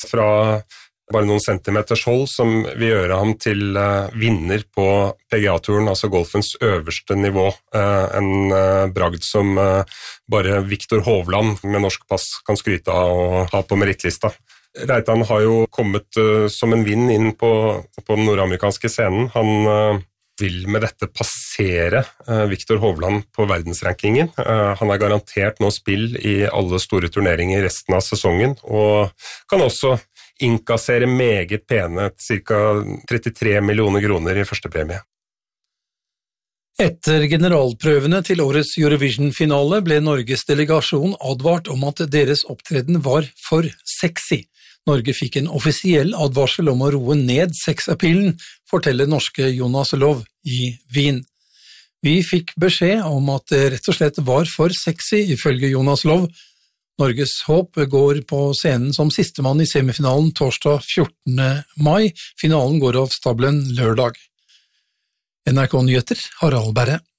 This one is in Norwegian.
fra bare noen centimeters hold, som vil gjøre ham til vinner på PGA-turen, altså golfens øverste nivå. En bragd som bare Viktor Hovland med norsk pass kan skryte av å ha på merittlista. Reitan har jo kommet som en vinn inn på den nordamerikanske scenen. Han vil med dette passere Viktor Hovland på verdensrankingen. Han garantert nå spill i alle store turneringer resten av sesongen, og kan også innkassere meget pene, ca. 33 millioner kroner i første premie. Etter generalprøvene til årets Eurovision-finale ble Norges delegasjon advart om at deres opptreden var for sexy. Norge fikk en offisiell advarsel om å roe ned sexappealen, forteller norske Jonas Love i Wien. Vi fikk beskjed om at det rett og slett var for sexy, ifølge Jonas Love. Norges håp går på scenen som sistemann i semifinalen torsdag 14. mai. Finalen går av stabelen lørdag. NRK Nyheter, Harald Berre.